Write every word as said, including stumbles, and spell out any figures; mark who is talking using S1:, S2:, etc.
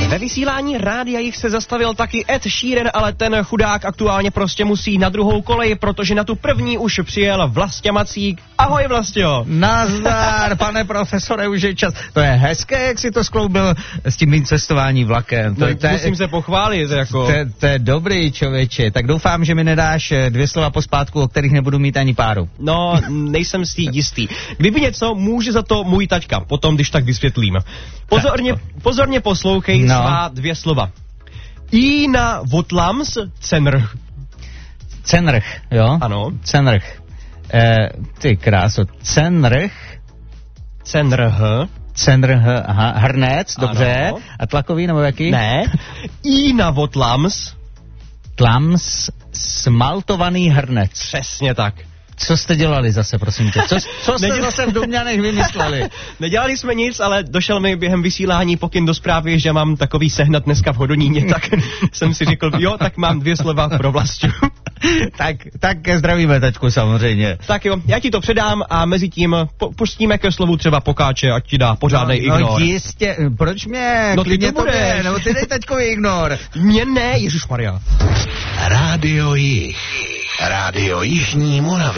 S1: Ve vysílání Rádia Jich se zastavil taky Ed Sheeran, ale ten chudák aktuálně prostě musí na druhou kolej, protože na tu první už přijel Vlastě Macík. Ahoj Vlastio.
S2: Nazdar, pane profesore, už je čas. To je hezké, jak si to skloubil s tím mým cestování vlakem. To,
S1: no,
S2: je, to
S1: musím
S2: je,
S1: se pochválit, jako.
S2: To, to je dobrý, člověče. Tak doufám, že mi nedáš dvě slova pospátku, o kterých nebudu mít ani páru.
S1: No, nejsem si jistý. Kdyby něco, může za to můj taťka, potom, když tak vysvětlím. Pozorně, pozorně poslouchej no. svá dvě slova. Ina Votlams Cenrch.
S2: Cenrch, jo?
S1: Ano.
S2: Cenrch. Eh, ty kráso. Cenrch.
S1: Cenrh.
S2: Cenrh, aha. Hrnec, dobře.
S1: Ano.
S2: A tlakový, nebo jaký?
S1: Ne. Ina Votlams.
S2: Tlams, smaltovaný hrnec.
S1: Přesně tak.
S2: Co jste dělali zase, prosím tě? Co, co jste
S1: Neděl...
S2: zase v Dumňanech vymysleli?
S1: Nedělali jsme nic, ale došel mi během vysílání pokyn do zprávy, že mám takový sehnat dneska v Hodoníně, tak jsem si řekl, jo, tak mám dvě slova pro Vlastu.
S2: tak, tak zdravíme, taťku, samozřejmě.
S1: Tak jo, já ti to předám a mezi tím po- pustíme ke slovu třeba Pokáče, ať ti dá pořádnej
S2: no,
S1: ignor.
S2: No jistě, proč mě?
S1: No ty to budeš.
S2: Nebo ty dej taťkovi ignor.
S1: Mě ne, Ježišmarja.
S3: Rádio Jich. Rádio Jižní Moravy.